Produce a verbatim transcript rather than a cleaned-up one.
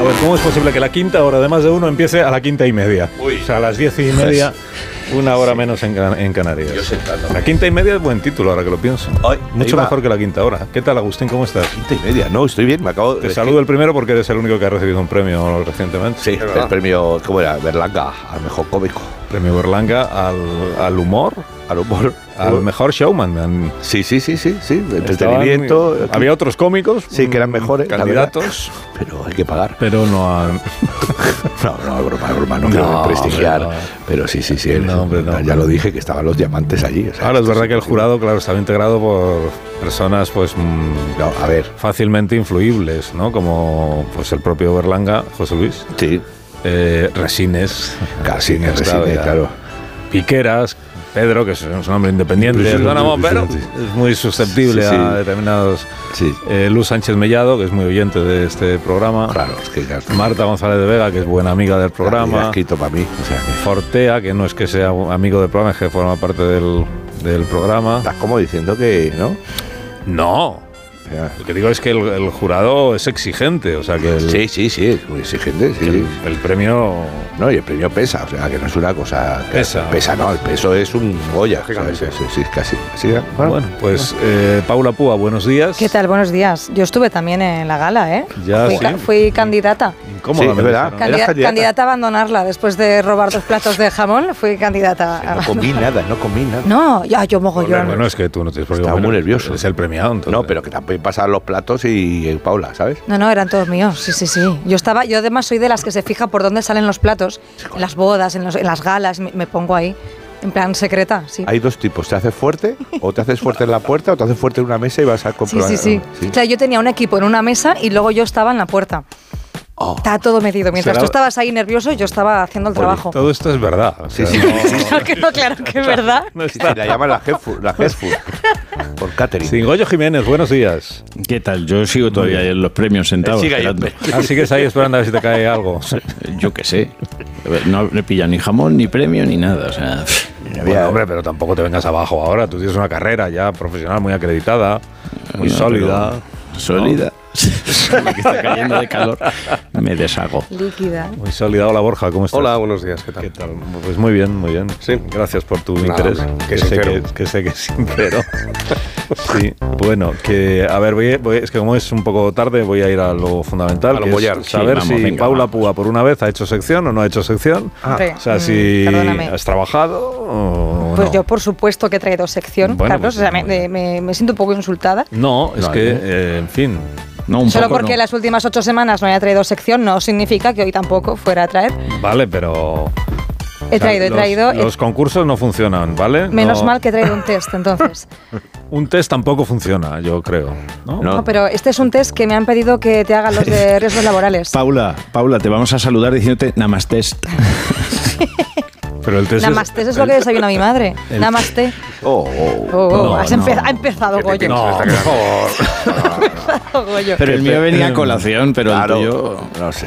ver, ¿cómo es posible que la quinta hora de más de uno empiece a la quinta y media? Uy. O sea, a las diez y media, una hora sí. menos en, en Canarias. Yo sentado. La quinta y media es buen título, ahora que lo pienso. Ay, Mucho mejor que la quinta hora. ¿Qué tal, Agustín? ¿Cómo estás? Quinta y media, no, estoy bien, me acabo de... Te saludo el primero porque eres el único que ha recibido un premio recientemente. Sí, el premio, ¿cómo era? Berlanga, al mejor cómico. Premio Berlanga al, al humor. Al humor. Al mejor showman. Sí, sí, sí, sí, sí. Entretenimiento. Estaban, había otros cómicos. Sí, que eran mejores. Candidatos. Pero hay que pagar. Pero no han... no, no, broma, broma, no, no quiero prestigiar. No. Pero sí, sí, sí. No, hombre, no, ya lo dije, que estaban los diamantes allí. O sea, ahora es verdad que el jurado, claro, estaba integrado por personas, pues, no, a ver, fácilmente influibles, ¿no? Como, pues, el propio Berlanga, José Luis. Sí. Eh, Resines. Casi, Resines, Resines, claro. Piqueras. Pedro, que es un hombre independiente, sí, autónomo, sí, sí, pero sí. es muy susceptible sí, sí. a determinados... Sí. Eh, Luz Sánchez Mellado, que es muy oyente de este programa. Claro, es que... Claro. Marta González de Vega, que es buena amiga del programa. Claro, escrito para mí. O sea, que... Fortea, que no es que sea amigo del programa, es que forma parte del, del programa. Estás como diciendo que... ¿no? No. Lo que digo es que el, el jurado es exigente, o sea que... El, sí, sí, sí, es muy exigente, sí. El, el premio... No, y el premio pesa, o sea, que no es una cosa... Pesa. Pesa, no, el peso es un Goya. O sea, sí, sí, sí, casi. Sí, bueno, bueno, pues eh, Paula Púa, buenos días. ¿Qué tal? Buenos días. Yo estuve también en la gala, ¿eh? Ya, fui, sí. ca- fui candidata. Incómoda, sí, ¿verdad? Candida- candidata? candidata a abandonarla después de robar dos platos de jamón. Fui candidata. Sí, no comí nada, no comí nada. No, ya, yo mogollón. Bueno, bueno, es que tú no tienes por qué. Estaba muy nervioso. Es el premiado, entonces. No, pero que también pasaban los platos y eh, Paula, ¿sabes? No, no, eran todos míos, sí, sí, sí. Yo estaba, yo además soy de las que se fija por dónde salen los platos, en las bodas, en, los, en las galas, me, me pongo ahí, en plan secreta, sí. Hay dos tipos, ¿te haces fuerte? O te haces fuerte en la puerta o te haces fuerte en una mesa y vas a comprobar. Sí, sí, sí, sí. O sea, yo tenía un equipo en una mesa y luego yo estaba en la puerta. Oh. Estaba todo medido. Mientras ¿Será? Tú estabas ahí nervioso, yo estaba haciendo el trabajo. Todo esto es verdad. O sea, sí, sí. No, claro que no, claro que es verdad. No está. La llaman la Headfood, la Headfood, por catering. Sí, Goyo Jiménez, buenos días. ¿Qué tal? Yo sigo todavía en los premios sentado esperando. Ah, sigues ahí esperando a ver si te cae algo. Yo qué sé. No le pillan ni jamón, ni premio, ni nada. O sea... Bueno, hombre, pero tampoco te vengas abajo ahora. Tú tienes una carrera ya profesional muy acreditada, muy no, sólida. ¿Sólida? ¿No? Que está cayendo de calor, me deshago. Líquida. Muy sólida. Hola, Borja, ¿cómo estás? Hola, buenos días, ¿qué tal? ¿Qué tal? Pues muy bien, muy bien. Sí. Gracias por tu Nada, interés, hombre, que, sé que, que sé que es sincero. Sí, bueno, que a ver, voy, voy, es que como es un poco tarde, voy a ir a lo fundamental, a lo que mollar. es saber sí, vamos, si venga, Paula vamos. Púa por una vez ha hecho sección o no ha hecho sección. Ah. O sea, si Perdóname. has trabajado o Pues no. yo, por supuesto, que he traído sección, bueno, Carlos. Pues, o sea, me, me, me siento un poco insultada. No, es no, que, no. eh, en fin... No, un Solo poco porque no. las últimas ocho semanas no haya traído sección no significa que hoy tampoco fuera a traer. Vale, pero... He traído, o sea, he traído... Los, los concursos no funcionan, ¿vale? Menos no, mal que he traído un test, entonces. Un test tampoco funciona, yo creo. ¿no? No. no, pero este es un test que me han pedido que te hagan los de riesgos laborales. Paula, Paula, te vamos a saludar diciéndote Namastest. Pero el test Namaste, es, eso es lo que desayuna mi madre. el, Namaste. Oh, oh. Oh, oh, No, has no. empe- ha empezado Goyo. No, por favor. Goyo. Pero el mío venía a colación, pero Claro, el tuyo... no sé.